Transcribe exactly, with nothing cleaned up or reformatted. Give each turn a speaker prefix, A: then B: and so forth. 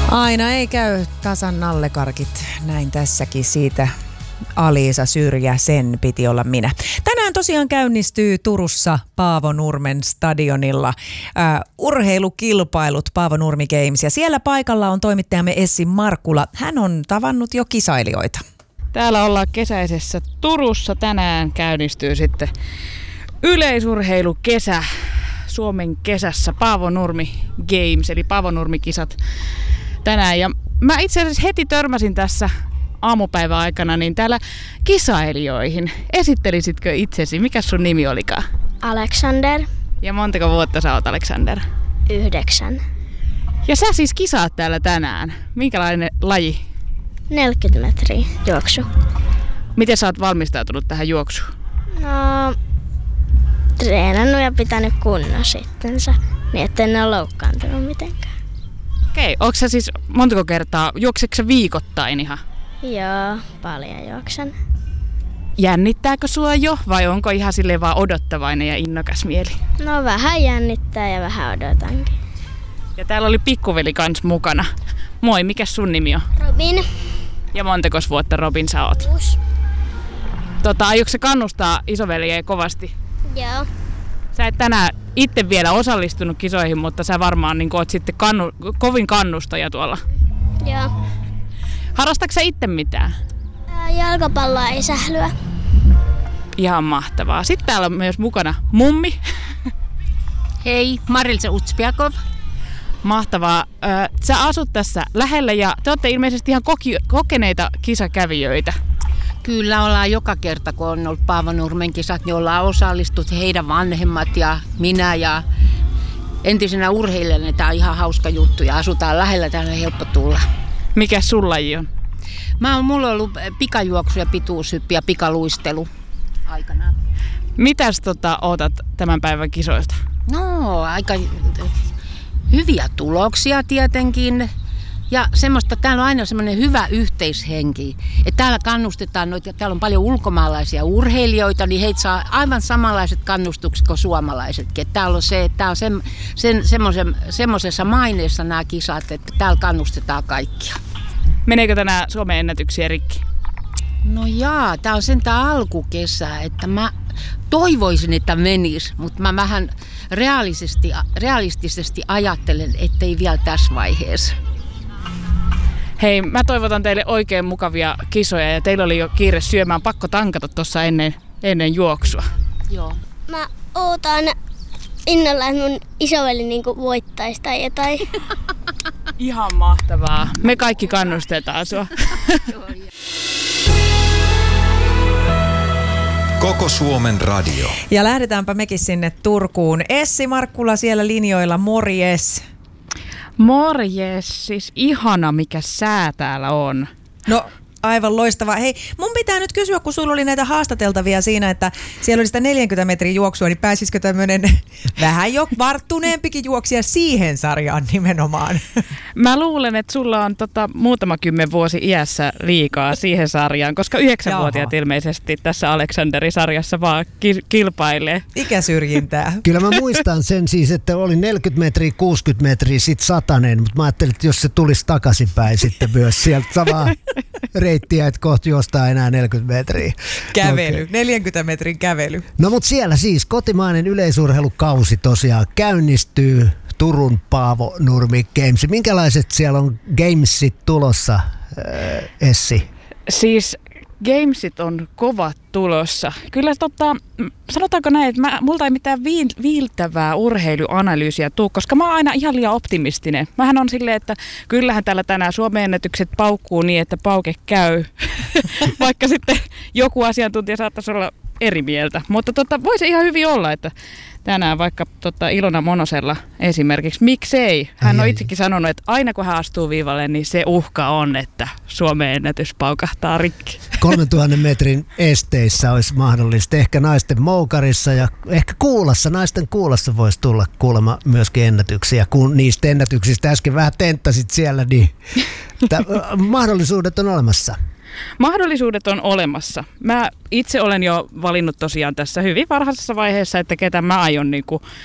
A: Aina ei käy tasan nallekarkit, näin tässäkin siitä. Aliisa Syrjä, sen piti olla minä. Tänään tosiaan käynnistyy Turussa Paavo Nurmen stadionilla äh, urheilukilpailut Paavo Nurmi Games. Ja siellä paikalla on toimittajamme Essi Markkula. Hän on tavannut jo kisailijoita.
B: Täällä ollaan kesäisessä Turussa. Tänään käynnistyy sitten yleisurheilukesä Suomen kesässä Paavo Nurmi Games, eli Paavo Nurmi-kisat tänään. Ja mä itse asiassa heti törmäsin tässä aamupäivän aikana niin täällä kisailijoihin. Esittelisitkö itsesi? Mikä sun nimi olikaan?
C: Alexander.
B: Ja montako vuotta sä oot, Alexander?
C: Yhdeksän.
B: Ja sä siis kisaat täällä tänään. Minkälainen laji?
C: neljäkymmentä metriä juoksu.
B: Miten sä oot valmistautunut tähän juoksuun?
C: No, treenannut ja pitänyt kunnossa sittensä, niin ettei ne ole loukkaantunut mitenkään.
B: Okei, onko sä siis montako kertaa, juokseeko sä viikoittain ihan?
C: Joo, paljon juoksen.
B: Jännittääkö sua jo vai onko ihan silleen vaan odottavainen ja innokas mieli?
C: No vähän jännittää ja vähän odotankin.
B: Ja täällä oli pikkuveli kans mukana. Moi, mikä sun nimi on?
C: Robin.
B: Ja montakos vuotta Robin sä oot?
C: Kuusi.
B: Tota, aiotko sä kannustaa isoveliä kovasti?
C: Joo.
B: Sä et tänään itse vielä osallistunut kisoihin, mutta sä varmaan niin oot sitten kannu, kovin kannustaja tuolla.
C: Joo.
B: Harrastatko sä itse mitään?
C: Ää, jalkapalloa ei sählyä.
B: Ihan mahtavaa. Sitten täällä on myös mukana mummi.
D: Hei, Marilisa Utspiakov.
B: Mahtavaa. Sä asut tässä lähellä ja te olette ilmeisesti ihan koki, kokeneita kisakävijöitä.
D: Kyllä ollaan joka kerta, kun on ollut Paavo Nurmen kisat, niin ollaan osallistut heidän vanhemmat ja minä ja entisenä urheilijana. Tämä on ihan hauska juttu ja asutaan lähellä, täällä on helppo tulla.
B: Mikä sun laji on?
D: Mä oon, mulla on ollut pikajuoksu ja pituushyppi ja pikaluistelu aikanaan.
B: Mitäs tota, ootat tämän päivän kisoilta?
D: No, aika hyviä tuloksia tietenkin. Ja semmoista, täällä on aina semmoinen hyvä yhteishenki. Että täällä kannustetaan noita, täällä on paljon ulkomaalaisia urheilijoita, niin heitä saa aivan samanlaiset kannustukset kuin suomalaisetkin. Että täällä on se, että tää on sen, sen, semmoisessa maineessa nämä kisat, että täällä kannustetaan kaikkia.
B: Meneekö tänään Suomen ennätyksiä rikki?
D: No jaa, tää on sentään alkukesä, että mä toivoisin, että menis, mutta mä vähän realistisesti, realistisesti ajattelen, ettei vielä tässä vaiheessa.
B: Hei, mä toivotan teille oikein mukavia kisoja ja teillä oli jo kiire syömään, pakko tankata tuossa ennen, ennen juoksua.
D: Joo.
C: Mä ootan innolla, että mun isoveli niinku voittaisi tai jotain.
B: Ihan mahtavaa. Me kaikki kannustetaan sua.
E: Koko Suomen radio.
A: Ja lähdetäänpä mekin sinne Turkuun. Essi Markkula siellä linjoilla, morjes.
B: Morjes, siis ihana mikä sää täällä on.
A: No aivan loistavaa. Hei, mun pitää nyt kysyä, kun sulla oli näitä haastateltavia siinä, että siellä oli sitä neljäkymmentä metrin juoksua, niin pääsisikö tämmöinen vähän jo varttuneempikin juoksija siihen sarjaan nimenomaan?
B: Mä luulen, että sulla on tota, muutama kymmen vuosi iässä liikaa siihen sarjaan, koska yhdeksänvuotiaat ilmeisesti tässä Alexanderin sarjassa vaan ki- kilpailee.
A: Ikäsyrjintää.
F: Kyllä mä muistan sen siis, että oli neljäkymmentä metriä, kuusikymmentä metriä, sit satanen, mutta mä ajattelin, että jos se tulisi takaisinpäin sitten myös sieltä samaa reittiä, että kohta juostaa enää neljäkymmentä metriä.
A: Kävely,
F: Okay.
A: neljänkymmenen metrin kävely.
F: No mutta siellä siis kotimainen yleisurheilukausi tosiaan käynnistyy. Turun Paavo Nurmi Games. Minkälaiset siellä on gamesit tulossa, äh, Essi?
B: Siis gamesit on kovat tulossa. Kyllä tota, sanotaanko näin, että mä, multa ei mitään viil, viiltävää urheiluanalyysiä tuu, koska mä oon aina ihan liian optimistinen. Mähän on silleen, että kyllähän täällä tänään Suomen ennätykset paukkuu niin, että pauke käy. Vaikka sitten joku asiantuntija saattaisi olla eri mieltä. Mutta tota, voisi ihan hyvin olla, että tänään vaikka tota, Ilona Monosella esimerkiksi, miksei? Hän
F: Ai,
B: on
F: ai.
B: itsekin sanonut, että aina kun hän astuu viivalle, niin se uhka on, että Suomen ennätys paukahtaa rikki.
F: kolmentuhannen metrin esteissä olisi mahdollista. Ehkä naisten moukarissa ja ehkä kuulassa. Naisten kuulassa voisi tulla kuulemma myöskin ennätyksiä. Kun niistä ennätyksistä äsken vähän tenttasit siellä, niin t- mahdollisuudet on olemassa.
B: Mahdollisuudet on olemassa. Mä itse olen jo valinnut tosiaan tässä hyvin varhaisessa vaiheessa, että ketä mä aion niin kuin